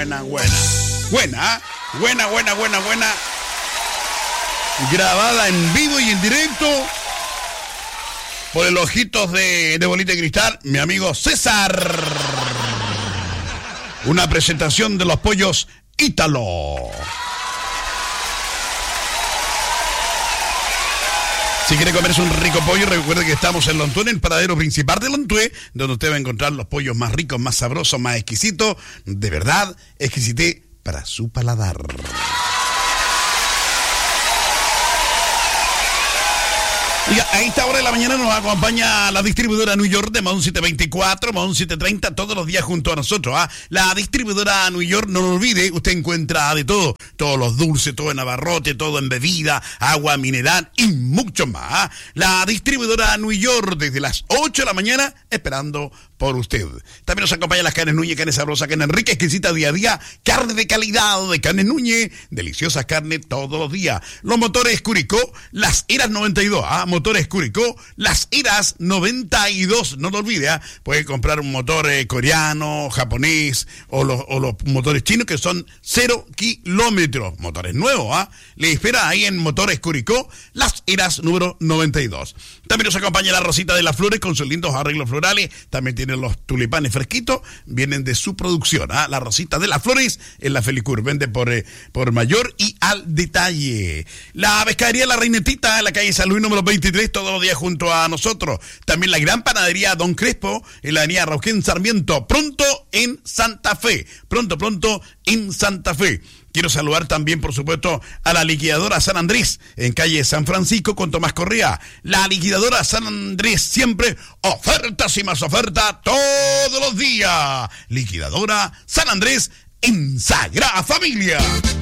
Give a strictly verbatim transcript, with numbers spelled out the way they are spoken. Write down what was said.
Buena, buena, buena, buena, buena, buena, buena. Grabada en vivo y en directo por el Ojitos de, de Bolita de Cristal, mi amigo César. Una presentación de los pollos Ítalo. Si quiere comerse un rico pollo, recuerde que estamos en Lontué, en el paradero principal de Lontué, donde usted va a encontrar los pollos más ricos, más sabrosos, más exquisitos. De verdad, exquisité para su paladar. Oiga, a esta hora de la mañana nos acompaña la distribuidora New York de Mahón setecientos veinticuatro, Mahón setecientos treinta, todos los días junto a nosotros. ¿ah? La distribuidora New York, no lo olvide, usted encuentra de todo, todos los dulces, todo en abarrote, todo en bebida, agua mineral y mucho más. ¿ah? La distribuidora New York desde las ocho de la mañana esperando por usted. También nos acompañan las carnes Núñez, carne sabrosa, carne rica, exquisita día a día, carne de calidad de carne Núñez, deliciosa carne todos los días. Los motores Curicó, las Eras noventa y dos, ¿ah? Motores Curicó, las Eras noventa y dos, no lo olvide, ¿ah? Puede comprar un motor eh, coreano, japonés o los, o los motores chinos que son cero kilómetros, motores nuevos, ¿ah? Le espera ahí en Motores Curicó, las Eras número noventa y dos. También nos acompaña la Rosita de las Flores con sus lindos arreglos florales, también tiene los tulipanes fresquitos, vienen de su producción, ¿ah? La Rosita de las Flores en la Felicur, vende por, eh, por mayor y al detalle. La pescadería La Reinetita en la calle San Luis número veintitrés, todos los días junto a nosotros. También la gran panadería Don Crespo en la avenida Rauquén Sarmiento, pronto en Santa Fe, pronto, pronto en Santa Fe. Quiero saludar también, por supuesto, a la liquidadora San Andrés, en calle San Francisco con Tomás Correa. La liquidadora San Andrés, siempre ofertas y más ofertas todos los días. Liquidadora San Andrés en Sagrada Familia.